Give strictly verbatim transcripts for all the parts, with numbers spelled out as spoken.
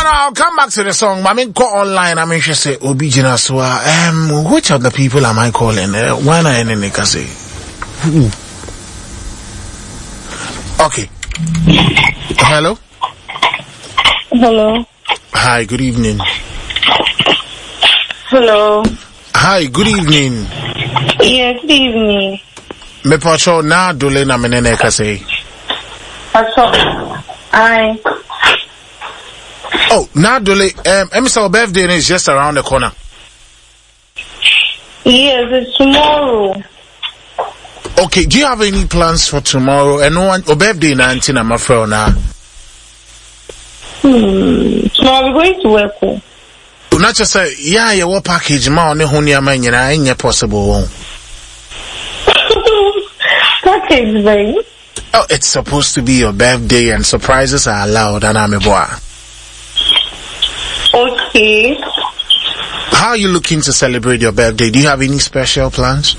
no, I'll come back to the song. I mean, go online. I mean, she say, Obi Jinaswa. Um, which of the people am I calling? Uh, why not any nigga say? Okay. Hello? Hello. Hi, good evening. Hello. Hi, good evening. Yeah, good evening. Me pacho na dole na menene kase. Pacho. Hi. Oh, na dole. Um, Emisa's birthday is just around the corner. Yes, it's tomorrow. Okay, do you have any plans for tomorrow? And no one, or birthday nineteen, I'm afraid now. Hmm. Tomorrow we're going to work. Not just say, yeah, your package, ma on the hunya man, and I ain't possible. Package, baby. Oh, it's supposed to be your birthday, and surprises are allowed, and I'm a boy. Okay. How are you looking to celebrate your birthday? Do you have any special plans?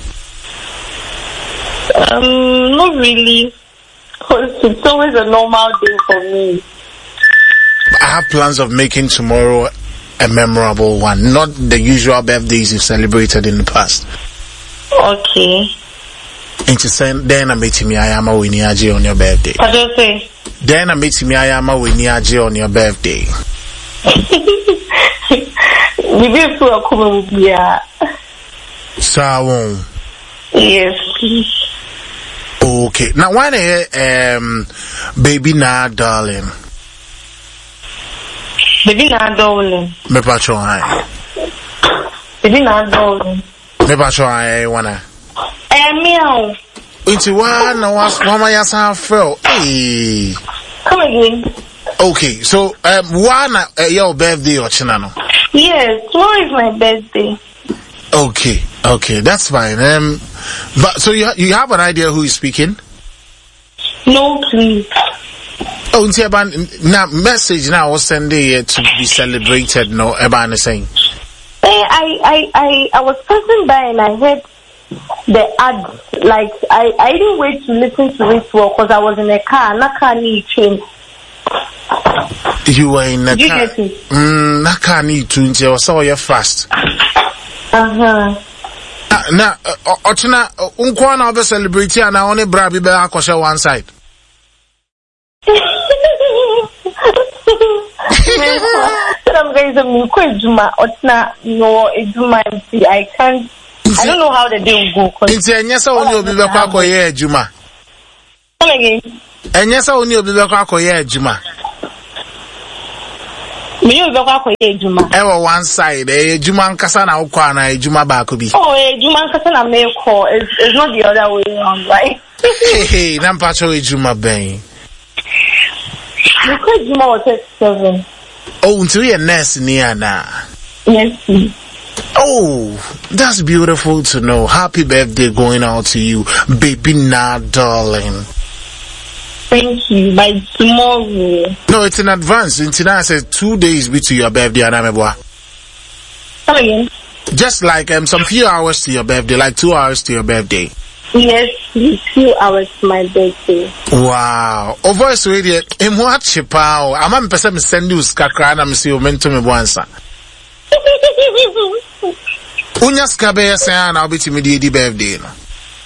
Um, not really. Cause it's always a normal day for me. I have plans of making tomorrow a memorable one, not the usual birthdays you've celebrated in the past. Okay. And to say, then I'm meeting me, I am a winiaji on your birthday. What do you say? Then I'm meeting me, I am a winiaji on your birthday. You be for a couple yeah. So, yes, please. Okay. Now, why the um, baby na darling? Baby na darling. Me pacho ai. Baby na darling. Me pacho ai wana. Eh, meow. Into one, no was one my yasa fell. Hey. Come again. Okay, so um, one uh, your birthday or chinano? Yes, tomorrow is my birthday. Okay, okay, that's fine. Um, but so you you have an idea who is speaking? No, please. Oh, now message now was sending it to be celebrated. No, about the same. I I I I was passing by and I heard the ad. Like I I didn't wait to listen to it well because I was in a car. And that car need change. You were in a you car. Get it? Mm, that car need to change. I saw you fast. Uh huh. Now, Ochina, unkwana obe celebrity and I only brabi be akoshe one side. I'm going to make Juma. Ochina, no, Juma. I can't. I don't know how the day will go. It's a yes, only obi be kwa koye Juma. Come again. And yes, only obi be kwa koye Juma. Me you be kwa koye Juma. Ewa one side, eh, Juma nkasa na ukwa na eh, Juma ba ko bi. Oh, eh, Juma nkasa na me ko. It's it's not the other way around, right? Hey, hey, nam pacho e Juma ben. Because Juma was thirty-seven. Oh, until you're nurse ni ana. Yes, please. Oh, that's beautiful to know. Happy birthday going out to you, baby na darling. Thank you. By tomorrow. No, it's in advance. Until I said two days be to your birthday, and I'm a Come again. just like um some few hours to your birthday, like two hours to your birthday. Yes, please. Few hours to my birthday. Wow. O voice radio. Em what chipa. I'm a person send you skakra na me see o mento me bonsa. Unya skabe say na obiti me di birthday no.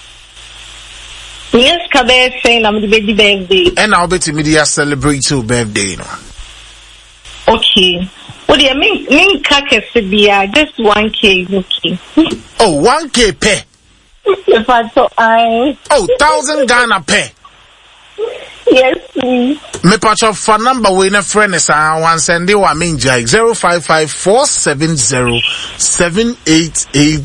Yes, Kabe saying I'm the baby birthday. And now obiti me di celebrate your birthday no. Okay. What do you mean? Mean kakesi biya just one k okay. Oh, one k pay. If I thought I. Oh, thousand Ghana pay. Yes, please. Me patch for number we na friend is uh, one send you wa mean jai zero five five four seven zero seven eight eight.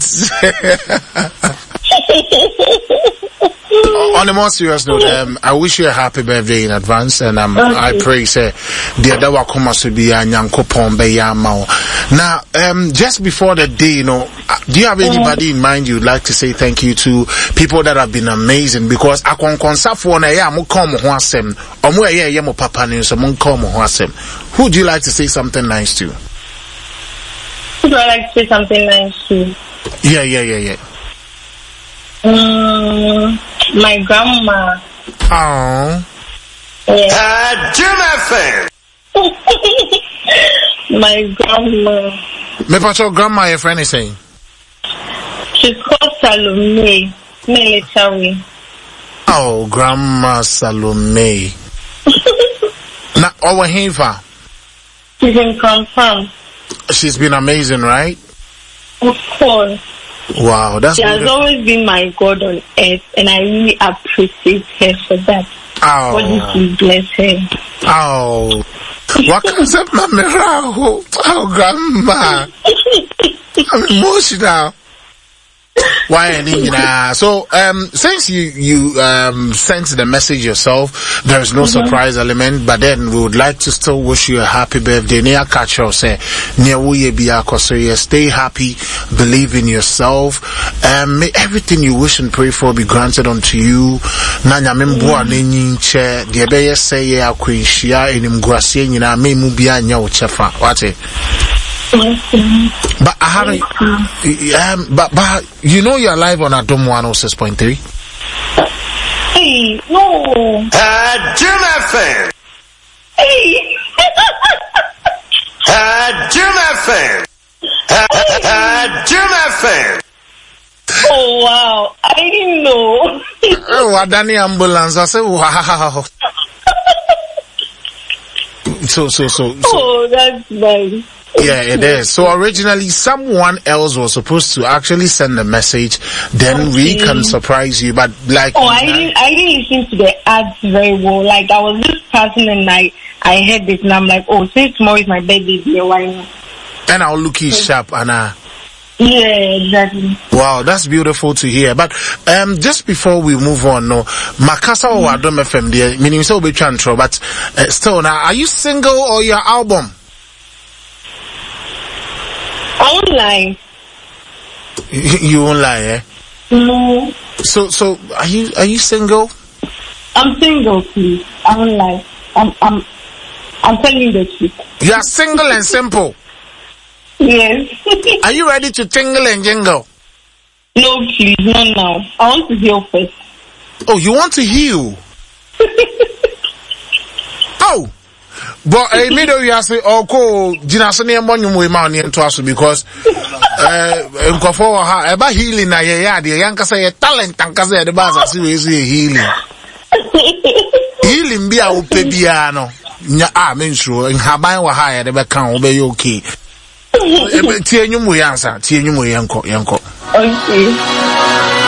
On a more serious note, um, I wish you a happy birthday in advance, and um, okay. I pray say the other wakuma should be a nyankopon be yamao. Now, um, just before the day, you know, do you have anybody in mind you'd like to say thank you to? People that have been amazing, because I can consult for na ya mo come ho asem, omo ye ye mo papa ni so mo come ho asem. Who do you like to say something nice to? Who do I like to say something nice to? Yeah, yeah, yeah, yeah. Um, my grandma. Oh. Yeah. Uh, Jim F. My grandma. Me pass your grandma, your friend is saying. She's called Salome Military. Oh, Grandma Salome. Now, our Hiva. She's in confirm. She's been amazing, right? Of course. Wow, that's She has beautiful. Always been my God on earth, and I really appreciate her for that. Oh. God will bless her. Oh. What can I say, Mama? Oh, Grandma. I'm emotional. Why any so um since you you um sent the message yourself, there is no mm-hmm. surprise element, but then we would like to still wish you a happy birthday. Near catch or say near we be stay happy, believe in yourself, um may everything you wish and pray for be granted unto you. Na nyamembo anenyi che de be say ya kwenhia enimguase nyina me mu bia nya wo chefa wate. But I haven't, um, but, but you know you're live on Adom one oh six point three? Hey, no. Uh, Jim F M. Hey. uh, Jim F M. Uh, uh, Jim F M. Oh, wow. I didn't know. Oh, what Danny ambulance. I said, wow. so, so, so, so. Oh, that's nice. Yeah, it is. So originally, someone else was supposed to actually send a message. Then okay. we can surprise you. But like, oh, I didn't, I didn't listen to the ads very well. Like I was just passing and I, I heard this and I'm like, oh, since tomorrow is my birthday, why not? And I'll look you sharp, Anna. Yeah, exactly. Wow, that's beautiful to hear. But um, just before we move on, no, Makasa or Adom F M, dear, meaning so be chantro. But uh, still, now, are you single or your album? I won't lie. You won't lie, eh? No. So, so are you are you single? I'm single, please. I won't lie. I'm I'm I'm telling you the truth. You are single and simple. Yes. Are you ready to tingle and jingle? No, please, not now. I want to heal first. Oh, you want to heal? Oh. But I made you say, oh, cool, Jinasani and Bonum with money and Twasso because, uh, for her, about healing, I had the Yanka say a talent and Kaza the Baza, seriously healing. Healing be our piano. Ah, mean sure, in Habai were higher, the back can obey okay. Tianum we answer, Tianum we yanko, yanko. Okay.